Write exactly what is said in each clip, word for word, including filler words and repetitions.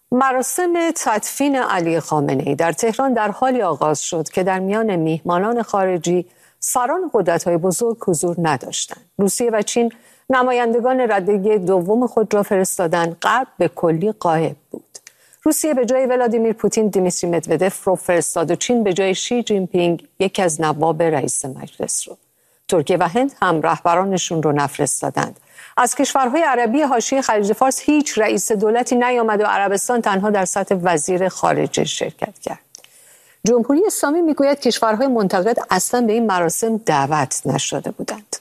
مراسم تدفین علی خامنه‌ای در تهران در حالی آغاز شد که در میان میهمانان خارجی سران قدرت‌های بزرگ حضور نداشتند. روسیه و چین نمایندگان رده دوم خود را فرستادند، غرب به کلی غایب بود. روسیه به جای ولادیمیر پوتین دیمیتری مدودف رو فرستاد و چین به جای شی جین پینگ یکی از نواب رئیس مجلس رو. ترکیه و هند هم رهبرانشون رو نفرستادند. از کشورهای عربی حاشیه خلیج فارس هیچ رئیس دولتی نیامد و عربستان تنها در سطح وزیر خارجه شرکت کرد. جمهوری اسلامی میگوید کشورهای منتقد اصلا به این مراسم دعوت نشده بودند.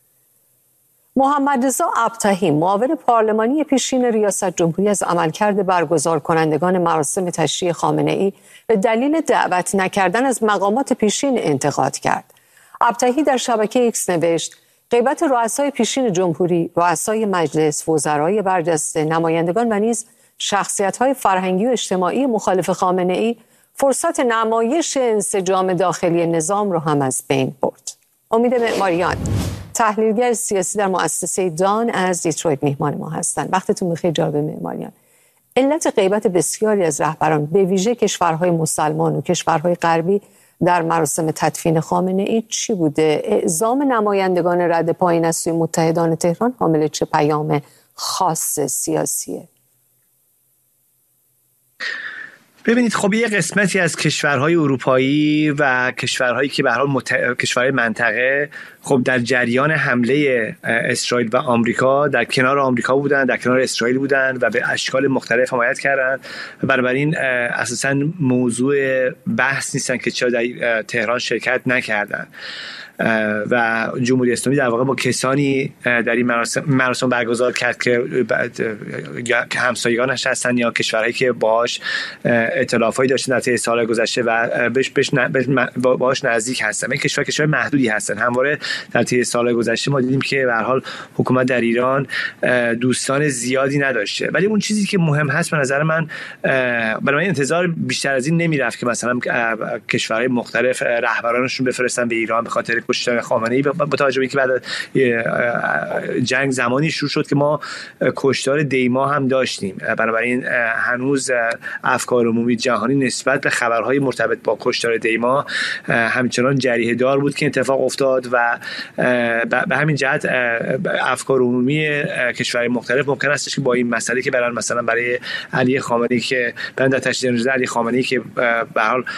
محمد رضا ابطحی معاون پارلمانی پیشین ریاست جمهوری از عملکرد برگزار کنندگان مراسم تشییع خامنه‌ای به دلیل دعوت نکردن از مقامات پیشین انتقاد کرد. ابطحی در شبکه ایکس نوشت: غیبت رؤسای پیشین جمهوری، رؤسای مجلس، وزرای برجسته، نمایندگان و نیز شخصیت‌های فرهنگی و اجتماعی مخالف خامنه‌ای فرصت نمایش انسجام داخلی نظام را هم از بین برد. امید معماریان، تحلیلگر سیاسی در مؤسسه دان از دیترویت میهمان ما هستند. وقتتون بخیر جناب معماریان. علت غیبت بسیاری از رهبران به ویژه کشورهای مسلمان و کشورهای غربی در مراسم تدفین خامنه‌ای چی بوده؟ اعزام نمایندگان رد پایین از سوی متحدان تهران حامل چه پیام خاص سیاسیه؟ ببینید، خب یه قسمتی از کشورهای اروپایی و کشورهایی که به هر حال مت... کشورهای منطقه خب در جریان حمله اسرائیل و آمریکا در کنار آمریکا بودن، در کنار اسرائیل بودن و به اشکال مختلف حمایت کردن. بنابراین اساساً موضوع بحث نیستن که چرا در تهران شرکت نکردن و جمهوری اسلامی در واقع با کسانی در این مراسم, مراسم برگزار کرد که همسایگانش هستن یا کشورهایی که باهاش ائتلافایی داشتن در طی سال گذشته و بهش بهش باهاش نزدیک هستن. این کشور کشور محدودی هستن. همواره در طی سال گذشته ما دیدیم که به هر حال حکومت در ایران دوستان زیادی نداشته، ولی اون چیزی که مهم هست به نظر من، برای من انتظار بیشتر از این نمیرفت که مثلا کشورهای مختلف رهبرانشون بفرستن به ایران به خاطر کشتن خامنه‌ای، با توجه به اینکه بعد جنگ زمانی شروع شد که ما کشتار دیما هم داشتیم. بنابراین هنوز افکار عمومی جهانی نسبت به خبرهای مرتبط با کشتار دیما همچنان جریحه دار بود که اتفاق افتاد و به همین جهت افکار عمومی کشورهای مختلف ممکن است که با این مسئله که برای مثلا برای علی خامنه‌ای که برای تشییع جنازه علی خامنه‌ای که به هر حال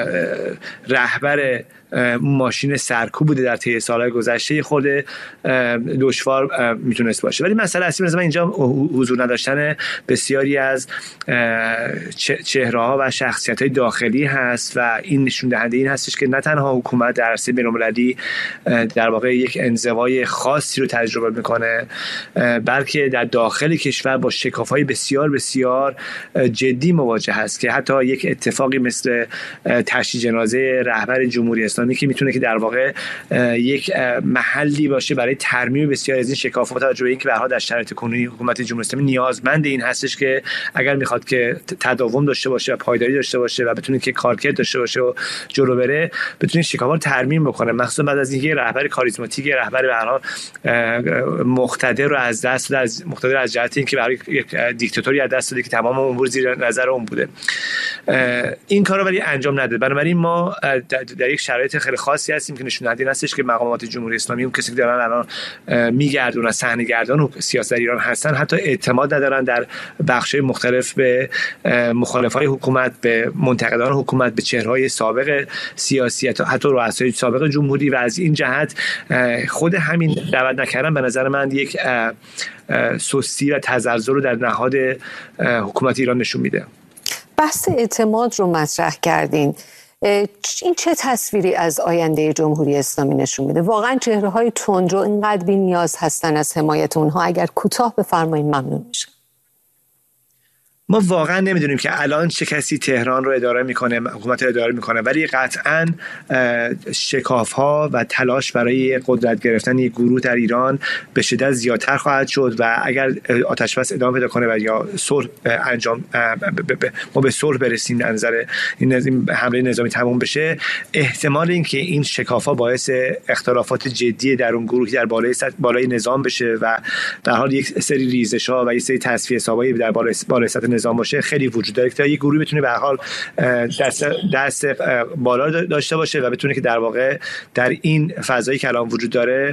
رهبر ماشین سرکوب بوده در طی سالهای گذشته خود دشوار میتونست باشه. ولی مسئله اصلی مثلا اینجا حضور نداشتن بسیاری از چهره‌ها و شخصیت‌های داخلی هست و این نشون دهنده این هستش که نه تنها حکومت در عرصه بین‌المللی در واقع یک انزوای خاصی رو تجربه میکنه، بلکه در داخل کشور با شکاف‌های بسیار بسیار جدی مواجه هست که حتی یک اتفاقی مثل تشییع جنازه رهبر جمهوری اسلامی که میتونه که در واقع یک محلی باشه برای ترمیم بسیار از این شکافات، توجه به اینکه به هر حال در شرایط کنونی حکومت جمهوری اسلامی نیازمند این هستش که اگر میخواد که تداوم داشته باشه و پایداری داشته باشه و بتونه که کارکرد داشته باشه و جلو بره، بتونه شکافات ترمیم بکنه، مخصوصا بعد از اینکه رهبر کاریزماتیک، رهبر به هر حال مقتدر رو از دست داد، از مقتدر از جهت اینکه برای یک دیکتاتوری از دست داده که تمام امور زیر نظر اون بوده. این کارو ولی انجام نداد. بنابراین ما در یک شرایط خیلی خاصی هستیم که نشون دهنده این هستش که مقامات جمهوری اسلامی، اون کسی که دارن الان میگردونن صحنه گردان و سیاست در ایران هستن، حتی اعتماد ندارن در بخش‌های مختلف به مخالفای حکومت، به منتقدان حکومت، به چهره‌های سابق سیاسی، حتی رؤسای سابق جمهوری. و از این جهت خود همین دعوت نکردن به نظر من یک سستی و تزلزل رو در نهاد حکومت ایران نشون میده. بحث اعتماد رو مطرح کردین. این چه تصویری از آینده جمهوری اسلامی نشون میده؟ واقعا چهره‌های تندرو اینقدر بی نیاز هستن از حمایت اونها؟ اگر کوتاه بفرمایید ممنون میشم. ما واقعا نمیدونیم که الان چه کسی تهران رو اداره میکنه، حکومت رو اداره میکنه، ولی قطعا شکاف‌ها و تلاش برای قدرت گرفتن یک گروه در ایران به شدت زیادتر خواهد شد و اگر آتش بس ادامه پیدا کنه و یا صلح انجام ما به صلح برسیم، در نظر این حمله نظامی تموم بشه، احتمال این که این شکاف‌ها باعث اختلافات جدی در اون گروهی در بالای بالای نظام بشه و در حال یک سری ریزش‌ها و یک سری تصفیه حسابایی در بالای بالای سطح نظام باشه خیلی وجود داره که یه گروهی بتونه به هر حال دست دست بالا داشته باشه و بتونه که در واقع در این فضایی که الان وجود داره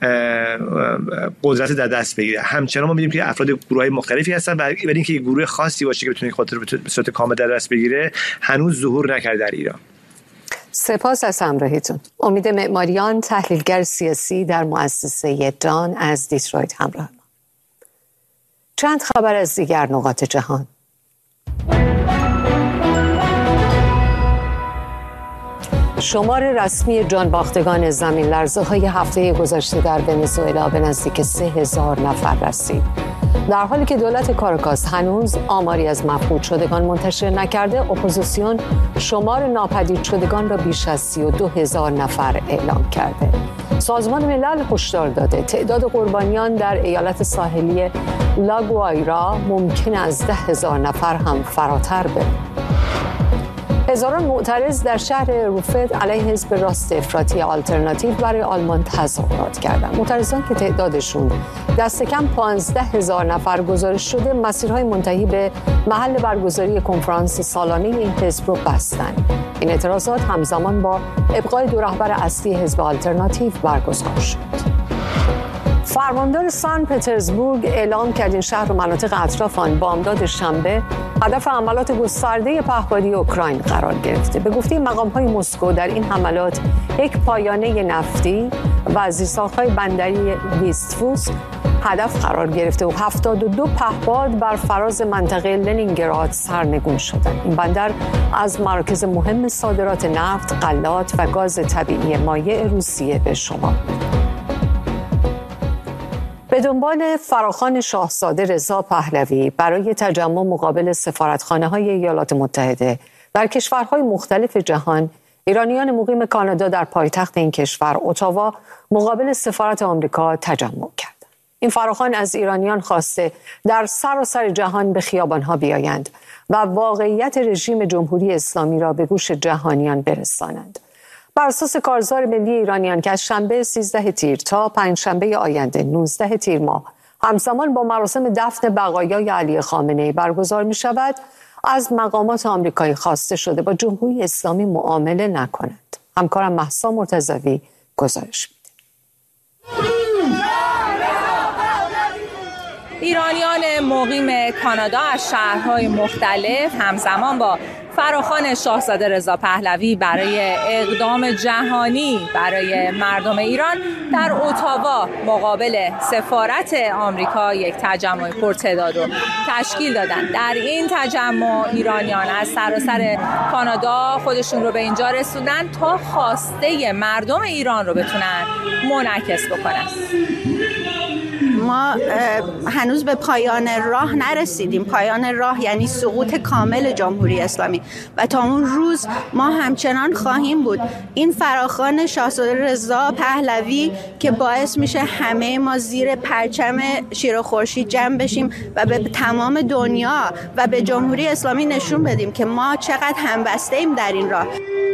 قدرت در دست بگیره. همچنان ما می‌بینیم که افراد گروه‌های مختلفی هستن و برای اینکه یه گروه خاصی باشه که بتونه خاطر به صورت کامل در دست بگیره هنوز ظهور نکرده در ایران. سپاس از همراهیتون. امید معماریان، تحلیلگر سیاسی در مؤسسه دان از دیترویت همراه ما. چند خبر از دیگر نقاط جهان. شمار رسمی جانباختگان زمین لرزه های هفته گذشته در ونزوئلا به نزدیک سه هزار نفر رسید. در حالی که دولت کاراکاس هنوز آماری از مفقود شدگان منتشر نکرده، اپوزیسیون شمار ناپدید شدگان را بیش از سی و دو هزار نفر اعلام کرده. سازمان ملل هشدار داده تعداد قربانیان در ایالت ساحلی لاگوایرا ممکن از ده هزار نفر هم فراتر بره. هزاران معترض در شهر روفت علیه حزب راست افراطی آلترناتیو برای آلمان تظاهرات کردند. معترضان که تعدادشون دست کم پانزده هزار نفر گزارش شده، مسیرهای منتهی به محل برگزاری کنفرانس سالانه این حزب رو بستند. این اعتراضات همزمان با ابقای دو رهبر اصلی حزب آلترناتیو برگزار شد. فرماندار سن پترزبورگ اعلام کرد این شهر و مناطق اطراف آن بامداد شنبه هدف حملات گسترده پهپادی اوکراین قرار گرفته. به گفته مقام‌های مسکو در این حملات یک پایانه نفتی و زیرساخت‌های بندری ویستفوس هدف قرار گرفته و هفتاد و دو پهپاد بر فراز منطقه لنینگراد سرنگون شدند. این بندر از مراکز مهم صادرات نفت، غلات و گاز طبیعی مایع روسیه به شمار می‌رود. به دنبال فراخوان شاهزاده رضا پهلوی برای تجمع مقابل سفارتخانه‌های ایالات متحده در کشورهای مختلف جهان، ایرانیان مقیم کانادا در پایتخت این کشور اتاوا مقابل سفارت آمریکا تجمع کردند. این فراخوان از ایرانیان خواسته در سراسر جهان به خیابان‌ها بیایند و واقعیت رژیم جمهوری اسلامی را به گوش جهانیان برسانند. بر اساس کارزار ملی ایرانیان که از شنبه سیزده تیر تا پنجشنبه آینده نوزده تیر ماه همزمان با مراسم دفن بقایای علی خامنه‌ای برگزار می شود، از مقامات آمریکایی خواسته شده با جمهوری اسلامی معامله نکنند. همکارم مهسا مرتضوی گزارش میده. ایرانیان مقیم کانادا از شهرهای مختلف همزمان با فراخوان شاهزاده رضا پهلوی برای اقدام جهانی برای مردم ایران در اتاوا مقابل سفارت آمریکا یک تجمع پرتعداد رو تشکیل دادند. در این تجمع ایرانیان از سراسر کانادا خودشون رو به اینجا رسوندن تا خواسته مردم ایران رو بتونن منعکس بکنن. ما هنوز به پایان راه نرسیدیم. پایان راه یعنی سقوط کامل جمهوری اسلامی و تا اون روز ما همچنان خواهیم بود. این فراخوان شاهزاده رضا پهلوی که باعث میشه همه ما زیر پرچم شیر و خورشید جمع بشیم و به تمام دنیا و به جمهوری اسلامی نشون بدیم که ما چقدر همبسته ایم در این راه.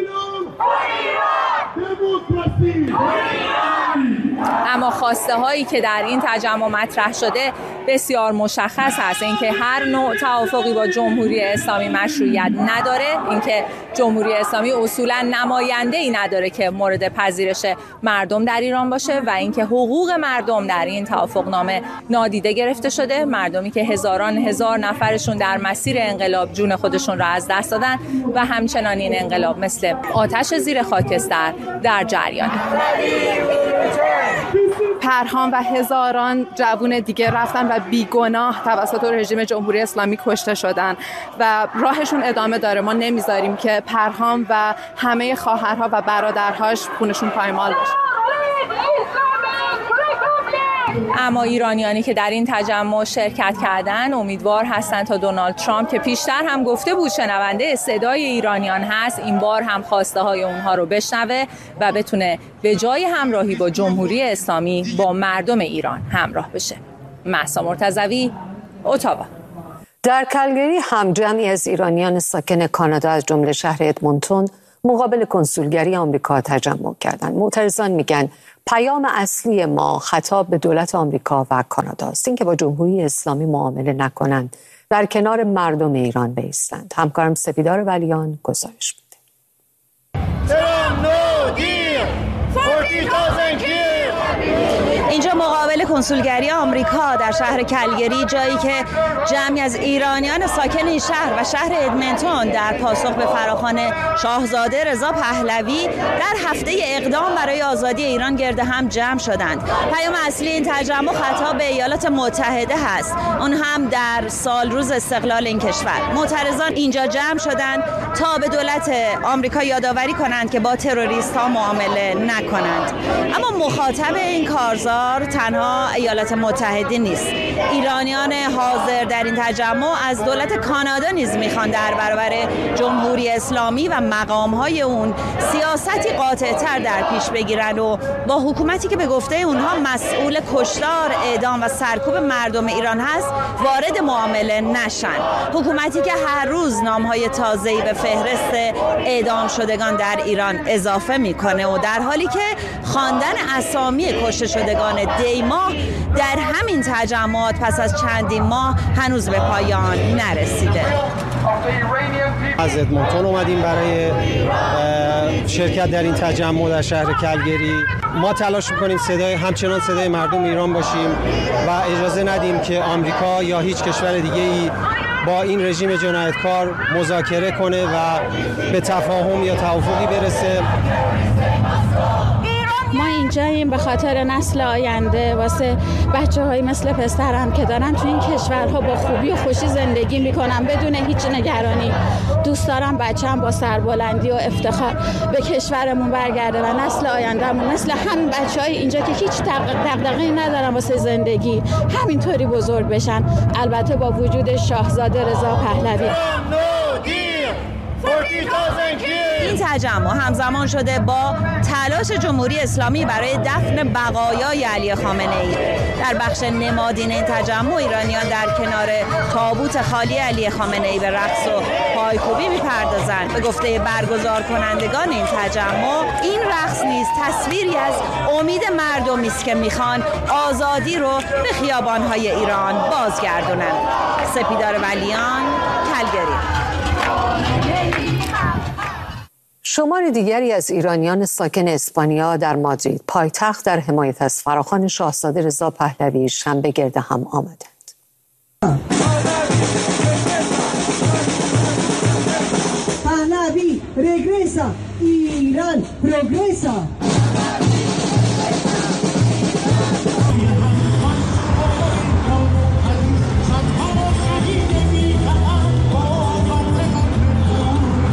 اما خواسته هایی که در این تجمع مطرح شده بسیار مشخص هست. اینکه هر نوع توافقی با جمهوری اسلامی مشروعیت نداره، اینکه جمهوری اسلامی اصولا نماینده ای نداره که مورد پذیرش مردم در ایران باشه و اینکه حقوق مردم در این توافقنامه نادیده گرفته شده. مردمی که هزاران هزار نفرشون در مسیر انقلاب جون خودشون را از دست دادن و همچنان این انقلاب مثل آتش زیر خاکستر در جریانه. پرهام و هزاران جوان دیگه رفتن و بیگناه توسط رژیم جمهوری اسلامی کشته شدن و راهشون ادامه داره. ما نمیذاریم که پرهام و همه خواهرها و برادرهاش خونشون پایمال بشه. اما ایرانیانی که در این تجمع شرکت کردن امیدوار هستند تا دونالد ترامپ که پیشتر هم گفته بود شنونده صدای ایرانیان هست، این بار هم خواسته های اونها رو بشنوه و بتونه به جای همراهی با جمهوری اسلامی با مردم ایران همراه بشه. مهسا مرتضوی، اتاوا. در کلگری هم جمعی از ایرانیان ساکن کانادا از جمله شهر ادمونتون مقابل کنسولگری آمریکا تجمع کردند. معترضان میگن پیام اصلی ما خطاب به دولت آمریکا و کانادا است، اینکه با جمهوری اسلامی معامله نکنند در کنار مردم ایران بایستند. همکارم سپیدار ولیان گزارش میده. اینجا مقابل کنسولگری آمریکا در شهر کلگری، جایی که جمعی از ایرانیان ساکن این شهر و شهر ادمنتون در پاسخ به فراخوان شاهزاده رضا پهلوی در هفته اقدام برای آزادی ایران گرد هم جمع شدند. پیام اصلی این تجمع خطاب به ایالات متحده هست، اون هم در سال روز استقلال این کشور. معترضان اینجا جمع شدند تا به دولت آمریکا یادآوری کنند که با تروریست ها معامله نکنند. اما مخاطب این کارزار تنها ایالات متحده نیست. ایرانیان حاضر در این تجمع از دولت کانادا نیز میخوان در برابر جمهوری اسلامی و مقامهای اون سیاستی قاطع‌تر در پیش بگیرن و با حکومتی که به گفته اونها مسئول کشتار، اعدام و سرکوب مردم ایران هست وارد معامله نشن. حکومتی که هر روز نامهای تازه‌ای به فهرست اعدام شدگان در ایران اضافه میکنه و در حالی که خواندن اسامی کشته شدگان دی ماه در همین تجمعات پس از چندین ماه هنوز به پایان نرسیده. از ادمونتون اومدیم برای شرکت در این تجمع در شهر کلگری. ما تلاش میکنیم صدای همچنان صدای مردم ایران باشیم و اجازه ندیم که آمریکا یا هیچ کشور دیگه‌ای با این رژیم جنایتکار مذاکره کنه و به تفاهم یا توافقی برسه. ما اینجاییم به خاطر نسل آینده، واسه بچه های مثل پسرم که دارن تو این کشورها با خوبی و خوشی زندگی میکنن بدون هیچ نگرانی. دوست دارم بچه‌م با سربلندی و افتخار به کشورمون برگرده و نسل آیندهمون مثل همین بچهای اینجا که هیچ دغدغه‌ای ندارن واسه زندگی همینطوری بزرگ بشن، البته با وجود شاهزاده رضا پهلوی. این تجمع همزمان شده با تلاش جمهوری اسلامی برای دفن بقایای علی خامنه ای. در بخش نمادین این تجمع ایرانیان در کنار تابوت خالی علی خامنه ای به رقص و پایکوبی می‌پردازند. به گفته برگزار کنندگان این تجمع، این رقص نیز تصویری از امید مردمی است که می‌خوان آزادی رو به خیابان‌های ایران بازگردونند. سپیدار ولیان، کلگری. شمار دیگری از ایرانیان ساکن اسپانیا در مادرید پایتخت در حمایت از فراخوان شاهزاده رضا پهلوی شنبه گرد هم آمدند. پهلوی رگرسا، ایران پروگرسا.